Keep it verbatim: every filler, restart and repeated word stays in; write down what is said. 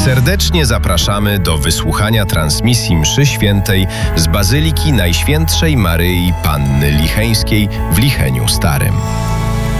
Serdecznie zapraszamy do wysłuchania transmisji mszy świętej z Bazyliki Najświętszej Maryi Panny Licheńskiej w Licheniu Starym.